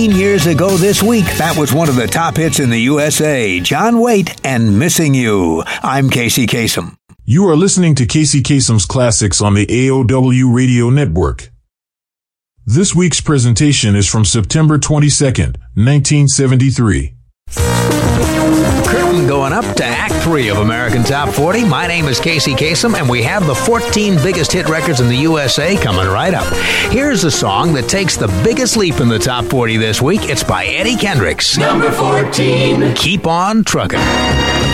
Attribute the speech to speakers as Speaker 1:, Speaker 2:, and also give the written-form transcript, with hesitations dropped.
Speaker 1: Years ago this week, that was one of the top hits in the USA, John Waite and Missing You. I'm Casey Kasem.
Speaker 2: You are listening to Casey Kasem's Classics on the AOW Radio Network. This week's presentation is from September 22nd, 1973.
Speaker 1: Curtain going up to Act 3 of American Top 40. My name is Casey Kasem, and we have the 14 biggest hit records in the USA coming right up. Here's a song that takes the biggest leap in the Top 40 this week. It's by Eddie Kendricks.
Speaker 3: Number 14.
Speaker 1: Keep on Truckin'.